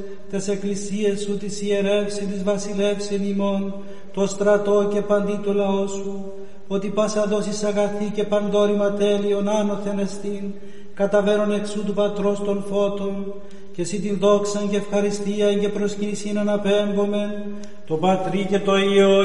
τες εκκλησίες σου, τις ιερεύσιν, τις βασιλεύσιν ημών, το στρατό και παντί το λαό σου, ότι πάσα δόσεις αγαθή και παντόρημα τέλειον άνωθεν εστίν, καταβαίνον εξού του Πατρός των φώτων, και εσύ την δόξαν και ευχαριστία και προσκύνησιν αναπέμπομεν, το Πατρί και το Υιό